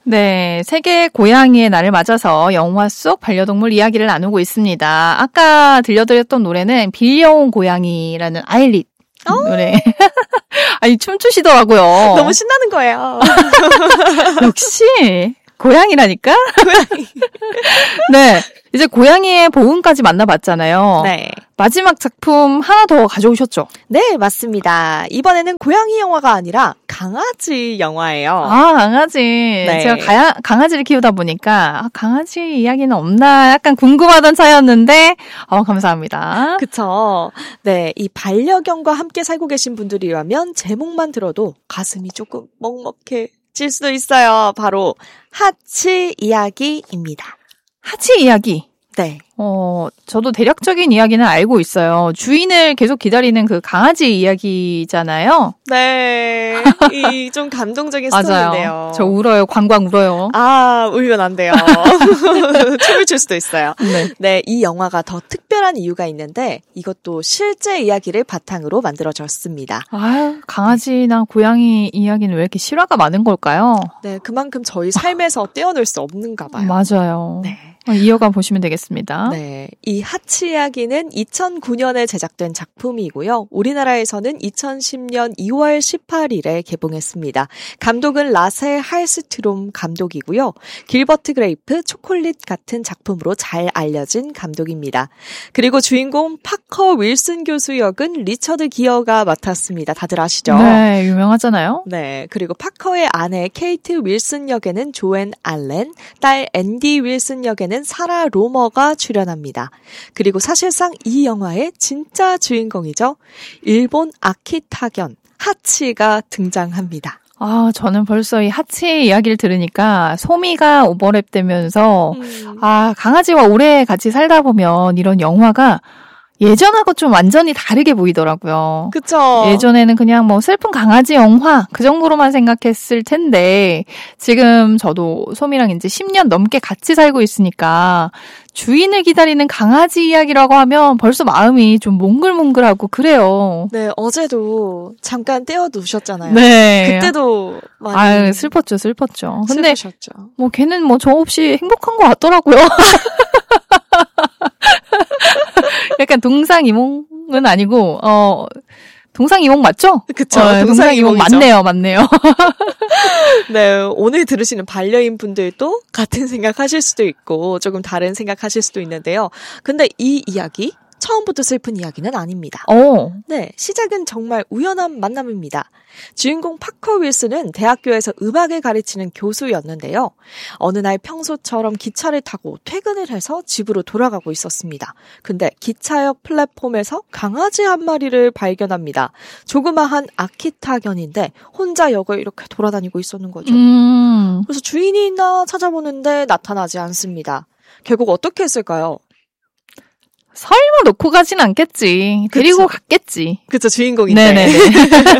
네, 세계 고양이의 날을 맞아서 영화 속 반려동물 이야기를 나누고 있습니다. 아까 들려드렸던 노래는 빌려온 고양이라는 아일릿 노래. 아니, 춤추시더라고요. 너무 신나는 거예요. 역시 고양이라니까? 고양이. 네, 이제 고양이의 보은까지 만나봤잖아요. 네. 마지막 작품 하나 더 가져오셨죠? 네, 맞습니다. 이번에는 고양이 영화가 아니라 강아지 영화예요. 아, 강아지. 네. 제가 강아지를 키우다 보니까 강아지 이야기는 없나 약간 궁금하던 차였는데 감사합니다. 그쵸. 네, 이 반려견과 함께 살고 계신 분들이라면 제목만 들어도 가슴이 조금 먹먹해질 수도 있어요. 바로 하치 이야기입니다. 하치 이야기. 네. 저도 대략적인 이야기는 알고 있어요. 주인을 계속 기다리는 그 강아지 이야기잖아요. 네. 이 좀 감동적인 스토리인데요. 맞아요. 저 울어요. 광광 울어요. 아, 울면 안 돼요. 춤을 출 수도 있어요. 네. 네, 이 영화가 더 특별한 이유가 있는데 이것도 실제 이야기를 바탕으로 만들어졌습니다. 아유, 강아지나 고양이 이야기는 왜 이렇게 실화가 많은 걸까요? 네, 그만큼 저희 삶에서 떼어낼 수 없는가 봐요. 맞아요. 네. 이어가 보시면 되겠습니다. 네, 이 하치 이야기는 2009년에 제작된 작품이고요. 우리나라에서는 2010년 2월 18일에 개봉했습니다. 감독은 라셀 할스트롬 감독이고요. 길버트 그레이프, 초콜릿 같은 작품으로 잘 알려진 감독입니다. 그리고 주인공 파커 윌슨 교수 역은 리처드 기어가 맡았습니다. 다들 아시죠? 네, 유명하잖아요. 네, 그리고 파커의 아내 케이트 윌슨 역에는 조앤 알렌, 딸 앤디 윌슨 역에는 사라 로머가 출연합니다. 그리고 사실상 이 영화의 진짜 주인공이죠. 일본 아키타견 하치가 등장합니다. 아, 저는 벌써 이 하치 이야기를 들으니까 소미가 오버랩되면서 강아지와 오래 같이 살다 보면 이런 영화가 예전하고 좀 완전히 다르게 보이더라고요. 그쵸. 예전에는 그냥 뭐 슬픈 강아지 영화 그 정도로만 생각했을 텐데 지금 저도 소미랑 이제 10년 넘게 같이 살고 있으니까 주인을 기다리는 강아지 이야기라고 하면 벌써 마음이 좀 몽글몽글하고 그래요. 네, 어제도 잠깐 떼어두셨잖아요. 네. 그때도 많이 슬펐죠. 근데 슬프셨죠. 뭐 걔는 뭐 저 없이 행복한 것 같더라고요. 약간 동상이몽은 아니고 동상이몽 맞죠? 그쵸. 동상이몽 맞네요. 네, 오늘 들으시는 반려인 분들도 같은 생각하실 수도 있고 조금 다른 생각하실 수도 있는데요. 근데 이 이야기 처음부터 슬픈 이야기는 아닙니다. 네, 시작은 정말 우연한 만남입니다. 주인공 파커 윌슨은 대학교에서 음악을 가르치는 교수였는데요. 어느 날 평소처럼 기차를 타고 퇴근을 해서 집으로 돌아가고 있었습니다. 근데 기차역 플랫폼에서 강아지 한 마리를 발견합니다. 조그마한 아키타견인데 혼자 역을 이렇게 돌아다니고 있었는 거죠. 그래서 주인이 있나 찾아보는데 나타나지 않습니다. 결국 어떻게 했을까요? 설마 놓고 가진 않겠지. 데리고 갔겠지. 그쵸, 주인공인데. 네네네.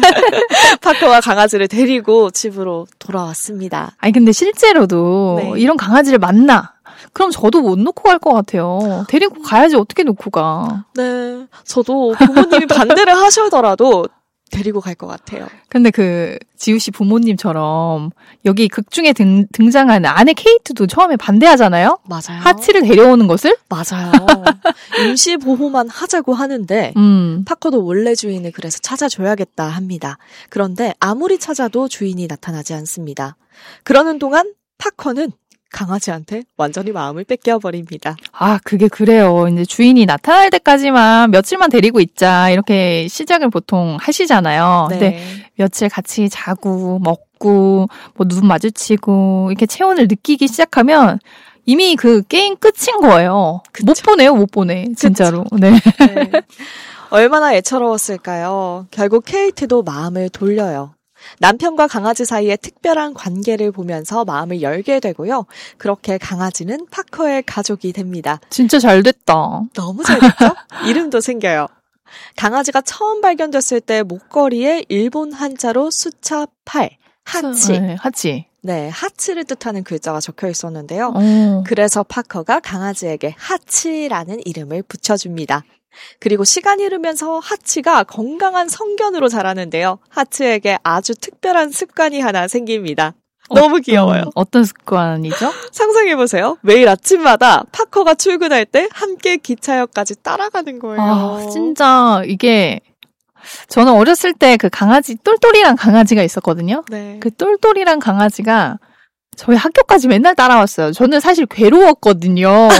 파커가 강아지를 데리고 집으로 돌아왔습니다. 아니, 근데 실제로도 네. 이런 강아지를 만나. 그럼 저도 못 놓고 갈 것 같아요. 데리고 가야지 어떻게 놓고 가. 네. 저도 부모님이 반대를 하시더라도 데리고 갈 것 같아요. 근데 지우 씨 부모님처럼 여기 극 중에 등장하는 아내 케이트도 처음에 반대하잖아요? 맞아요. 하치를 데려오는 것을? 맞아요. 임시 보호만 하자고 하는데 파커도 원래 주인을 그래서 찾아줘야겠다 합니다. 그런데 아무리 찾아도 주인이 나타나지 않습니다. 그러는 동안 파커는 강아지한테 완전히 마음을 뺏겨버립니다. 아, 그게 그래요. 이제 주인이 나타날 때까지만 며칠만 데리고 있자 이렇게 시작을 보통 하시잖아요. 네. 근데 며칠 같이 자고 먹고 뭐 눈 마주치고 이렇게 체온을 느끼기 시작하면 이미 그 게임 끝인 거예요. 그쵸. 못 보내요, 못 보내. 진짜로. 네. 네. 얼마나 애처로웠을까요? 결국 케이트도 마음을 돌려요. 남편과 강아지 사이의 특별한 관계를 보면서 마음을 열게 되고요. 그렇게 강아지는 파커의 가족이 됩니다. 진짜 잘 됐다. 너무 잘 됐죠? 이름도 생겨요. 강아지가 처음 발견됐을 때 목걸이에 일본 한자로 숫자 8, 하치. 네, 하치. 네, 하치를 뜻하는 글자가 적혀 있었는데요. 그래서 파커가 강아지에게 하치라는 이름을 붙여줍니다. 그리고 시간이 흐르면서 하치가 건강한 성견으로 자라는데요. 하치에게 아주 특별한 습관이 하나 생깁니다. 너무 귀여워요. 어떤 습관이죠? 상상해보세요. 매일 아침마다 파커가 출근할 때 함께 기차역까지 따라가는 거예요. 아, 진짜 이게 저는 어렸을 때 그 강아지 똘똘이란 강아지가 있었거든요. 네. 그 똘똘이란 강아지가 저희 학교까지 맨날 따라왔어요. 저는 사실 괴로웠거든요.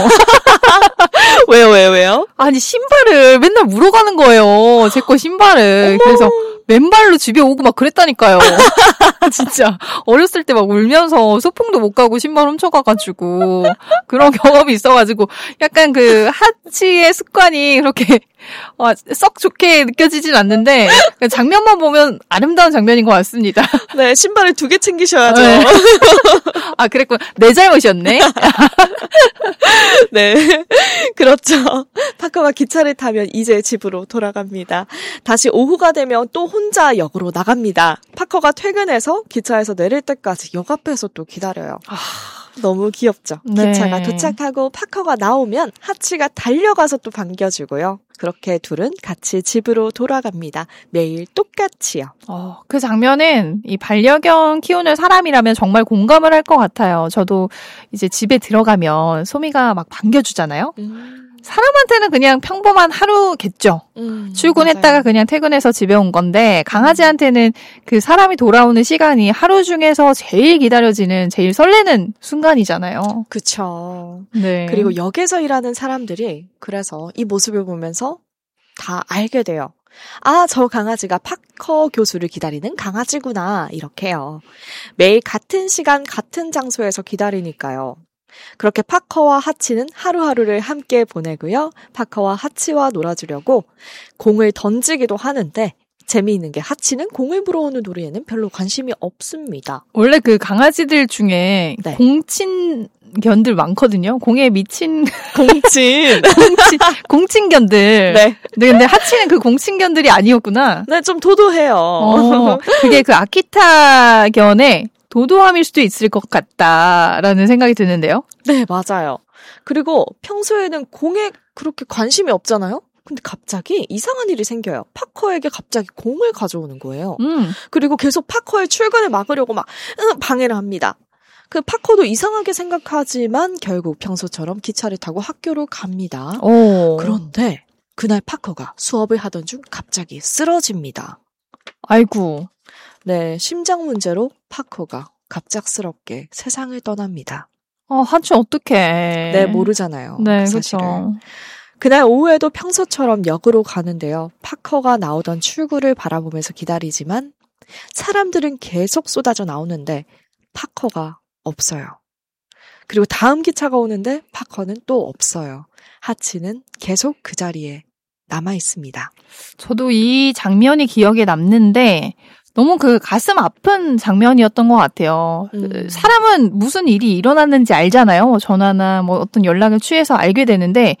왜요? 아니 신발을 맨날 물어가는 거예요. 제 거 신발을. 어머. 그래서 맨발로 집에 오고 막 그랬다니까요. 진짜 어렸을 때 막 울면서 소풍도 못 가고 신발 훔쳐가가지고 그런 경험이 있어가지고 약간 그 하치의 습관이 그렇게 썩 좋게 느껴지진 않는데 장면만 보면 아름다운 장면인 것 같습니다. 네, 신발을 2개 챙기셔야죠. 네. 아, 그랬구나. 내 잘못이었네. 네, 그렇죠. 파커가 기차를 타면 이제 집으로 돌아갑니다. 다시 오후가 되면 또 혼자 역으로 나갑니다. 파커가 퇴근해서 기차에서 내릴 때까지 역 앞에서 또 기다려요. 너무 귀엽죠. 네. 기차가 도착하고 파커가 나오면 하치가 달려가서 또 반겨주고요. 그렇게 둘은 같이 집으로 돌아갑니다. 매일 똑같이요. 그 장면은 이 반려견 키우는 사람이라면 정말 공감을 할 것 같아요. 저도 이제 집에 들어가면 소미가 막 반겨주잖아요. 사람한테는 그냥 평범한 하루겠죠. 출근했다가 맞아요. 그냥 퇴근해서 집에 온 건데 강아지한테는 그 사람이 돌아오는 시간이 하루 중에서 제일 기다려지는 제일 설레는 순간이잖아요. 그렇죠. 네. 그리고 역에서 일하는 사람들이 그래서 이 모습을 보면서 다 알게 돼요. 아, 저 강아지가 파커 교수를 기다리는 강아지구나 이렇게요. 매일 같은 시간 같은 장소에서 기다리니까요. 그렇게 파커와 하치는 하루하루를 함께 보내고요. 파커와 하치와 놀아주려고 공을 던지기도 하는데 재미있는 게 하치는 공을 불어오는 놀이에는 별로 관심이 없습니다. 원래 그 강아지들 중에 네. 공친견들 많거든요. 공에 미친 네. 공친견들. 네, 근데 하치는 그 공친견들이 아니었구나. 네, 좀 도도해요. 그게 그 아키타견의 도도함일 수도 있을 것 같다라는 생각이 드는데요. 네, 맞아요. 그리고 평소에는 공에 그렇게 관심이 없잖아요. 근데 갑자기 이상한 일이 생겨요. 파커에게 갑자기 공을 가져오는 거예요. 그리고 계속 파커의 출근을 막으려고 막 방해를 합니다. 그 파커도 이상하게 생각하지만 결국 평소처럼 기차를 타고 학교로 갑니다. 그런데 그날 파커가 수업을 하던 중 갑자기 쓰러집니다. 아이고. 네, 심장 문제로 파커가 갑작스럽게 세상을 떠납니다. 하치 어떡해. 네, 모르잖아요. 네, 그 사실을. 그렇죠. 그날 오후에도 평소처럼 역으로 가는데요. 파커가 나오던 출구를 바라보면서 기다리지만 사람들은 계속 쏟아져 나오는데 파커가 없어요. 그리고 다음 기차가 오는데 파커는 또 없어요. 하치는 계속 그 자리에 남아 있습니다. 저도 이 장면이 기억에 남는데 너무 그 가슴 아픈 장면이었던 것 같아요. 사람은 무슨 일이 일어났는지 알잖아요. 전화나 뭐 어떤 연락을 취해서 알게 되는데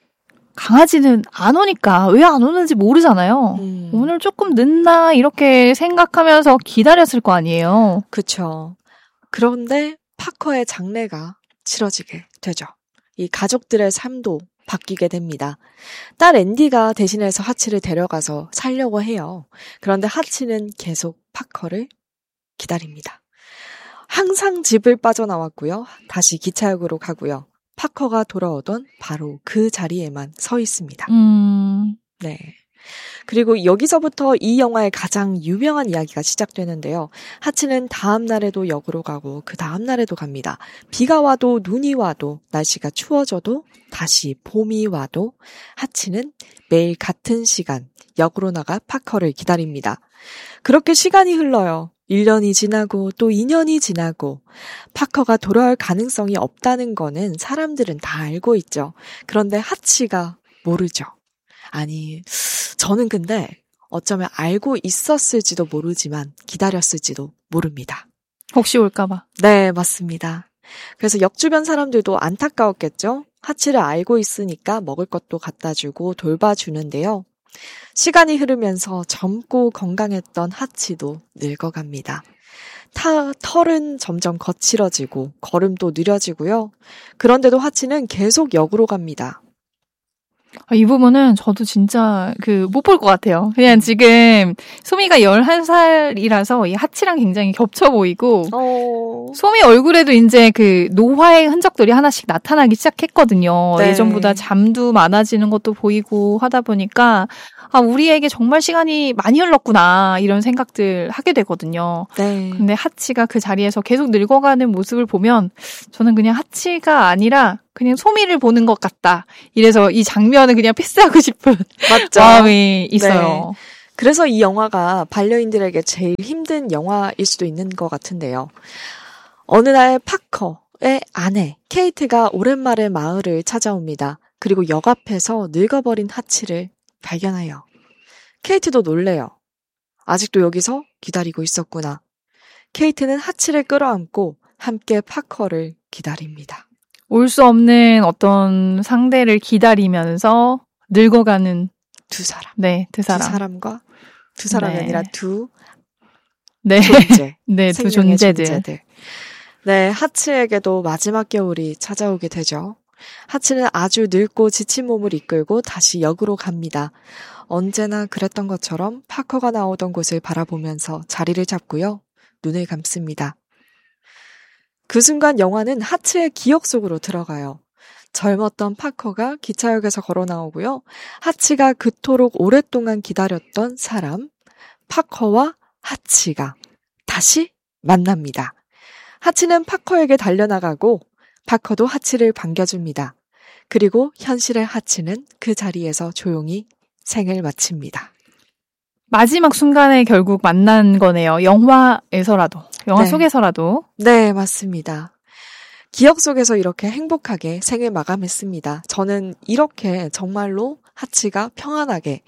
강아지는 안 오니까 왜 안 오는지 모르잖아요. 오늘 조금 늦나 이렇게 생각하면서 기다렸을 거 아니에요. 그렇죠. 그런데 파커의 장래가 치러지게 되죠. 이 가족들의 삶도 바뀌게 됩니다. 딸 앤디가 대신해서 하치를 데려가서 살려고 해요. 그런데 하치는 계속 파커를 기다립니다. 항상 집을 빠져나왔고요. 다시 기차역으로 가고요. 파커가 돌아오던 바로 그 자리에만 서 있습니다. 네. 그리고 여기서부터 이 영화의 가장 유명한 이야기가 시작되는데요. 하치는 다음 날에도 역으로 가고 그 다음 날에도 갑니다. 비가 와도 눈이 와도 날씨가 추워져도 다시 봄이 와도 하치는 매일 같은 시간 역으로 나가 파커를 기다립니다. 그렇게 시간이 흘러요. 1년이 지나고 또 2년이 지나고 파커가 돌아올 가능성이 없다는 거는 사람들은 다 알고 있죠. 그런데 하치가 모르죠. 아니, 저는 근데 어쩌면 알고 있었을지도 모르지만 기다렸을지도 모릅니다. 혹시 올까봐. 네, 맞습니다. 그래서 역 주변 사람들도 안타까웠겠죠. 하치를 알고 있으니까 먹을 것도 갖다 주고 돌봐주는데요. 시간이 흐르면서 젊고 건강했던 하치도 늙어갑니다. 털은 점점 거칠어지고 걸음도 느려지고요. 그런데도 하치는 계속 역으로 갑니다. 이 부분은 저도 진짜 못 볼 것 같아요. 그냥 지금 소미가 11살이라서 이 하치랑 굉장히 겹쳐 보이고 소미 얼굴에도 이제 그 노화의 흔적들이 하나씩 나타나기 시작했거든요. 네. 예전보다 잠도 많아지는 것도 보이고 하다 보니까 아, 우리에게 정말 시간이 많이 흘렀구나 이런 생각들 하게 되거든요. 네. 근데 하치가 그 자리에서 계속 늙어가는 모습을 보면 저는 그냥 하치가 아니라 그냥 소미를 보는 것 같다. 이래서 이 장면을 그냥 패스하고 싶은 맞죠? 마음이 있어요. 네. 그래서 이 영화가 반려인들에게 제일 힘든 영화일 수도 있는 것 같은데요. 어느 날 파커의 아내 케이트가 오랜만에 마을을 찾아옵니다. 그리고 역 앞에서 늙어버린 하치를 발견해요. 케이트도 놀래요. 아직도 여기서 기다리고 있었구나. 케이트는 하치를 끌어안고 함께 파커를 기다립니다. 올 수 없는 어떤 상대를 기다리면서 늙어가는 두 사람. 네, 두 사람. 두 사람과 두 사람이 네. 아니라 두 네. 존재. 네, 두 존재들. 네, 하치에게도 마지막 겨울이 찾아오게 되죠. 하치는 아주 늙고 지친 몸을 이끌고 다시 역으로 갑니다. 언제나 그랬던 것처럼 파커가 나오던 곳을 바라보면서 자리를 잡고요. 눈을 감습니다. 그 순간 영화는 하치의 기억 속으로 들어가요. 젊었던 파커가 기차역에서 걸어 나오고요. 하치가 그토록 오랫동안 기다렸던 사람, 파커와 하치가 다시 만납니다. 하치는 파커에게 달려나가고 파커도 하치를 반겨줍니다. 그리고 현실의 하치는 그 자리에서 조용히 생을 마칩니다. 마지막 순간에 결국 만난 거네요. 영화에서라도, 영화 네. 속에서라도. 네, 맞습니다. 기억 속에서 이렇게 행복하게 생을 마감했습니다. 저는 이렇게 정말로 하치가 평안하게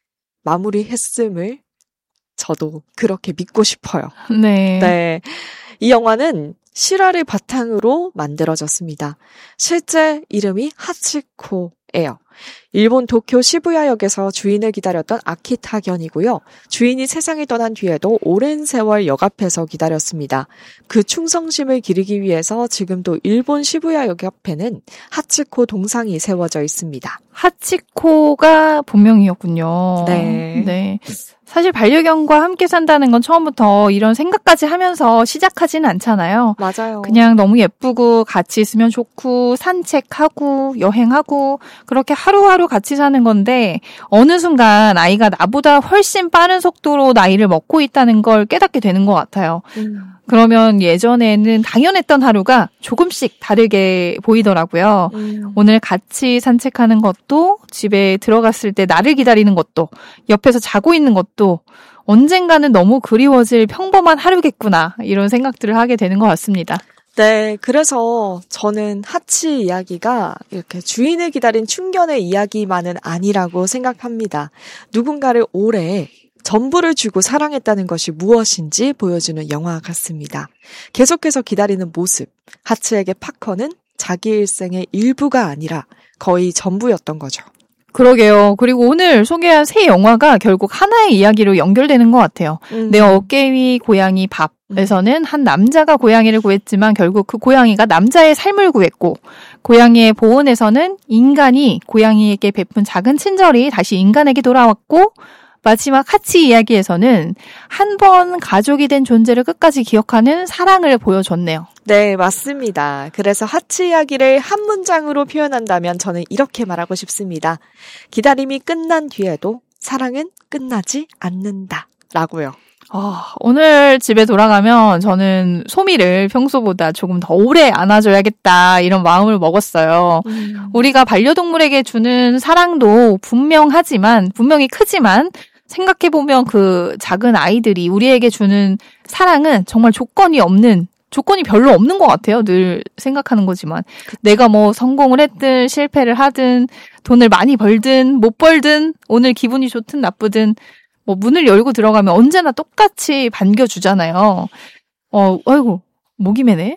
마무리했음을 저도 그렇게 믿고 싶어요. 네. 네. 이 영화는 실화를 바탕으로 만들어졌습니다. 실제 이름이 하치코예요. 일본 도쿄 시부야역에서 주인을 기다렸던 아키타견이고요. 주인이 세상을 떠난 뒤에도 오랜 세월 역 앞에서 기다렸습니다. 그 충성심을 기리기 위해서 지금도 일본 시부야역 옆에는 하치코 동상이 세워져 있습니다. 하치코가 본명이었군요. 네. 네. 사실 반려견과 함께 산다는 건 처음부터 이런 생각까지 하면서 시작하지는 않잖아요. 맞아요. 그냥 너무 예쁘고 같이 있으면 좋고 산책하고 여행하고 그렇게 하루하루 같이 사는 건데 어느 순간 아이가 나보다 훨씬 빠른 속도로 나이를 먹고 있다는 걸 깨닫게 되는 것 같아요. 그러면 예전에는 당연했던 하루가 조금씩 다르게 보이더라고요. 오늘 같이 산책하는 것도 집에 들어갔을 때 나를 기다리는 것도 옆에서 자고 있는 것도 언젠가는 너무 그리워질 평범한 하루겠구나 이런 생각들을 하게 되는 것 같습니다. 네, 그래서 저는 하치 이야기가 이렇게 주인을 기다린 충견의 이야기만은 아니라고 생각합니다. 누군가를 오래 전부를 주고 사랑했다는 것이 무엇인지 보여주는 영화 같습니다. 계속해서 기다리는 모습, 하치에게 파커는 자기 일생의 일부가 아니라 거의 전부였던 거죠. 그러게요. 그리고 오늘 소개한 세 영화가 결국 하나의 이야기로 연결되는 것 같아요. 내 어깨 위 고양이 밥에서는 한 남자가 고양이를 구했지만 결국 그 고양이가 남자의 삶을 구했고, 고양이의 보온에서는 인간이 고양이에게 베푼 작은 친절이 다시 인간에게 돌아왔고, 마지막 하치 이야기에서는 한 번 가족이 된 존재를 끝까지 기억하는 사랑을 보여줬네요. 네, 맞습니다. 그래서 하치 이야기를 한 문장으로 표현한다면 저는 이렇게 말하고 싶습니다. 기다림이 끝난 뒤에도 사랑은 끝나지 않는다. 라고요. 오늘 집에 돌아가면 저는 소미를 평소보다 조금 더 오래 안아줘야겠다 이런 마음을 먹었어요. 우리가 반려동물에게 주는 사랑도 분명히 크지만 생각해보면 그 작은 아이들이 우리에게 주는 사랑은 정말 조건이 별로 없는 것 같아요. 늘 생각하는 거지만. 내가 뭐 성공을 했든 실패를 하든 돈을 많이 벌든 못 벌든 오늘 기분이 좋든 나쁘든 뭐 문을 열고 들어가면 언제나 똑같이 반겨주잖아요. 아이고, 목이 매네?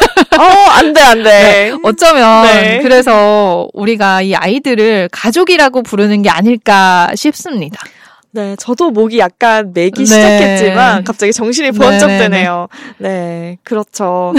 안 돼. 네, 어쩌면 네. 그래서 우리가 이 아이들을 가족이라고 부르는 게 아닐까 싶습니다. 네, 저도 목이 약간 매기 시작했지만 갑자기 정신이 번쩍 드네요. 네, 그렇죠.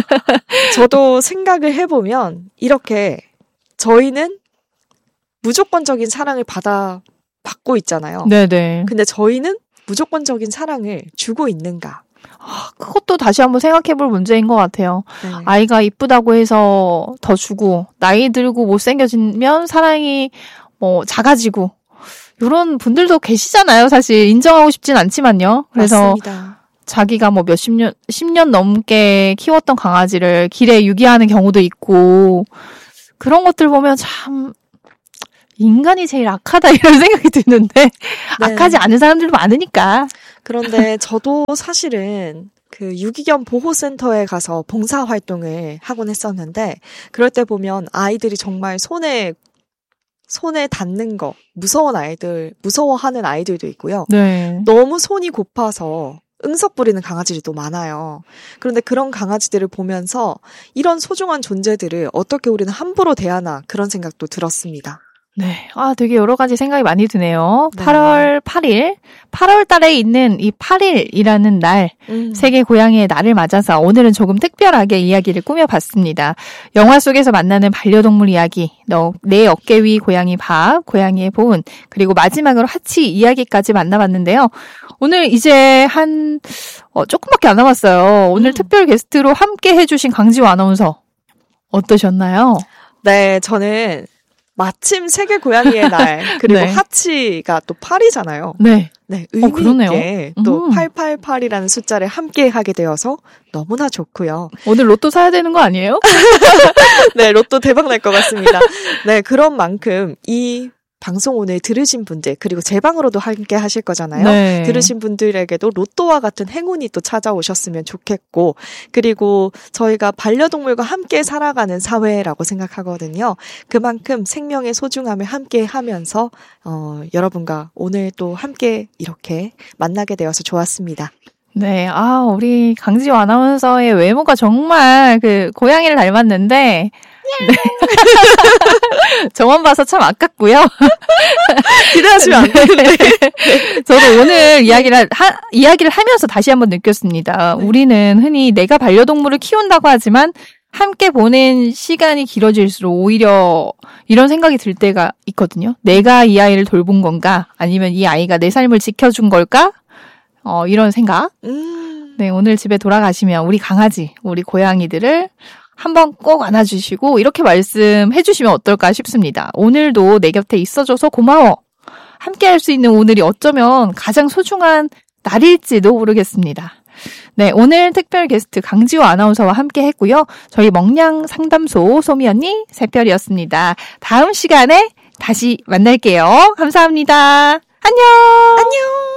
저도 생각을 해보면 이렇게 저희는 무조건적인 사랑을 받고 있잖아요. 네네. 근데 저희는 무조건적인 사랑을 주고 있는가? 그것도 다시 한번 생각해볼 문제인 것 같아요. 네. 아이가 이쁘다고 해서 더 주고 나이 들고 못생겨지면 사랑이 작아지고 이런 분들도 계시잖아요. 사실 인정하고 싶진 않지만요. 그래서 맞습니다. 자기가 10년 넘게 키웠던 강아지를 길에 유기하는 경우도 있고 그런 것들 보면 참 인간이 제일 악하다 이런 생각이 드는데 네. 악하지 않은 사람들도 많으니까. 그런데 저도 사실은 그 유기견 보호센터에 가서 봉사활동을 하곤 했었는데 그럴 때 보면 아이들이 정말 손에 닿는 거 무서워하는 아이들도 있고요. 네. 너무 손이 고파서 응석 부리는 강아지들도 많아요. 그런데 그런 강아지들을 보면서 이런 소중한 존재들을 어떻게 우리는 함부로 대하나 그런 생각도 들었습니다. 네. 되게 여러 가지 생각이 많이 드네요. 네. 8월 8일. 8월 달에 있는 이 8일이라는 날, 세계 고양이의 날을 맞아서 오늘은 조금 특별하게 이야기를 꾸며봤습니다. 영화 속에서 만나는 반려동물 이야기, 내 어깨 위 고양이 밥, 고양이의 보은, 그리고 마지막으로 하치 이야기까지 만나봤는데요. 오늘 이제 조금밖에 안 남았어요. 오늘 특별 게스트로 함께 해주신 강지호 아나운서. 어떠셨나요? 네, 저는 마침 세계 고양이의 날 그리고 네. 하치가 또 8이잖아요. 네. 네, 의미 있게 또 888이라는 숫자를 함께 하게 되어서 너무나 좋고요. 오늘 로또 사야 되는 거 아니에요? 네, 로또 대박 날 것 같습니다. 네, 그런 만큼 이 방송 오늘 들으신 분들 그리고 제 방으로도 함께 하실 거잖아요. 네. 들으신 분들에게도 로또와 같은 행운이 또 찾아오셨으면 좋겠고 그리고 저희가 반려동물과 함께 살아가는 사회라고 생각하거든요. 그만큼 생명의 소중함을 함께 하면서 여러분과 오늘 또 함께 이렇게 만나게 되어서 좋았습니다. 네, 우리 강지호 아나운서의 외모가 정말 고양이를 닮았는데 네. 저만 봐서 참 아깝고요. 기대하시면 안 되는데. 저도 오늘 이야기를 하면서 다시 한번 느꼈습니다. 네. 우리는 흔히 내가 반려동물을 키운다고 하지만 함께 보낸 시간이 길어질수록 오히려 이런 생각이 들 때가 있거든요. 내가 이 아이를 돌본 건가? 아니면 이 아이가 내 삶을 지켜준 걸까? 이런 생각. 네, 오늘 집에 돌아가시면 우리 강아지, 우리 고양이들을 한번 꼭 안아주시고 이렇게 말씀해 주시면 어떨까 싶습니다. 오늘도 내 곁에 있어줘서 고마워. 함께 할 수 있는 오늘이 어쩌면 가장 소중한 날일지도 모르겠습니다. 네, 오늘 특별 게스트 강지호 아나운서와 함께 했고요. 저희 멍냥 상담소 소미 언니 새별이었습니다. 다음 시간에 다시 만날게요. 감사합니다. 안녕. 안녕.